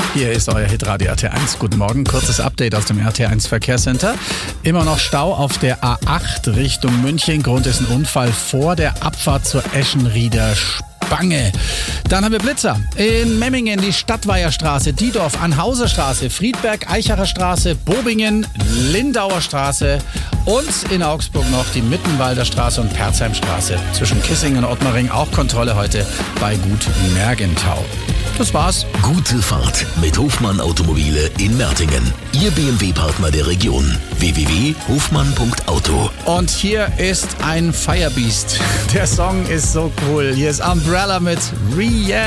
Hier ist euer Hitradio RT1. Guten Morgen, kurzes Update aus dem RT1 Verkehrscenter. Immer noch Stau auf der A8 Richtung München. Grund ist ein Unfall vor der Abfahrt zur Eschenrieder Spange. Dann haben wir Blitzer in Memmingen, die Stadtweiherstraße, Diedorf, Anhauser Straße, Friedberg, Eichacher Straße, Bobingen, Lindauer Straße und in Augsburg noch die Mittenwalder Straße und Perzheimstraße. Zwischen Kissing und Ottmaring auch Kontrolle heute bei Gut Mergentau. Das war's. Gute Fahrt mit Hofmann Automobile in Mertingen. Ihr BMW-Partner der Region. www.hofmann.auto. Und hier ist ein Firebeast. Der Song ist so cool. Hier ist Umbrella mit Rihanna.